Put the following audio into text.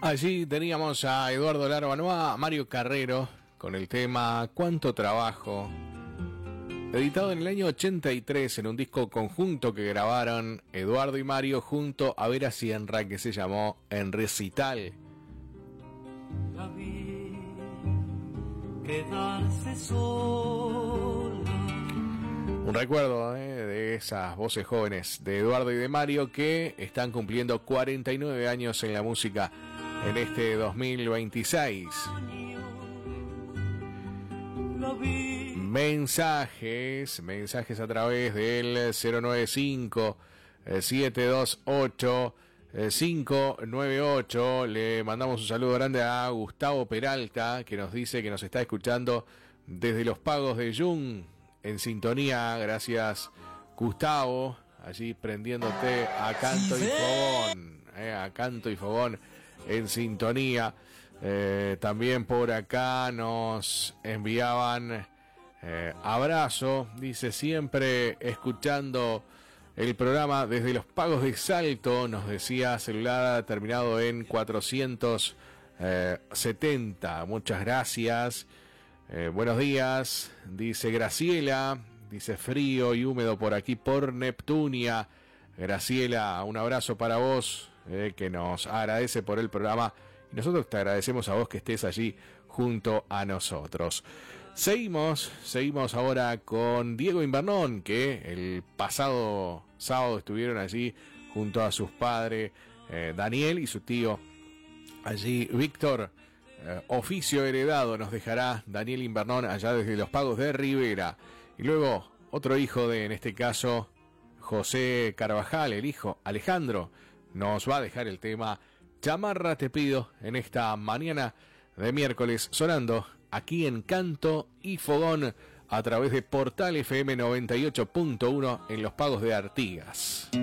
Allí teníamos a Eduardo Lara Banoa, a Mario Carrero, con el tema Cuánto Trabajo, editado en el año 83 en un disco conjunto que grabaron Eduardo y Mario junto a Vera Sierra, que se llamó En Recital. La vi quedarse sola. Un recuerdo de esas voces jóvenes de Eduardo y de Mario que están cumpliendo 49 años en la música en este 2026. Mensajes a través del 095 728 598. Le mandamos un saludo grande a Gustavo Peralta, que nos dice que nos está escuchando desde Los Pagos de Jung, en sintonía. Gracias, Gustavo, allí prendiéndote a canto y fogón, a canto y fogón en sintonía. También por acá nos enviaban abrazo, dice, siempre escuchando el programa desde Los Pagos de Salto, nos decía, celular terminado en 470. Muchas gracias. Buenos días, dice Graciela, dice frío y húmedo por aquí por Neptunia. Graciela, un abrazo para vos, que nos agradece por el programa, y nosotros te agradecemos a vos que estés allí junto a nosotros. Seguimos ahora con Diego Invernón, que el pasado sábado estuvieron allí junto a sus padres, Daniel, y su tío allí, Víctor. Oficio heredado nos dejará Daniel Invernón allá desde Los Pagos de Rivera. Y luego otro hijo de, en este caso, José Carvajal, el hijo Alejandro, nos va a dejar el tema Chamarra Te Pido en esta mañana de miércoles, sonando aquí en Canto y Fogón a través de Portal FM 98.1 en Los Pagos de Artigas.